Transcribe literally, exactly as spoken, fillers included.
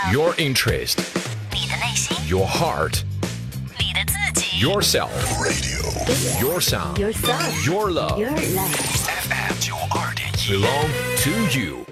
Your interest, 你的内心， your heart, 你的自己 yourself, radio, your sound, Your sound. your love, Your life. F M 九二点一 belong to you.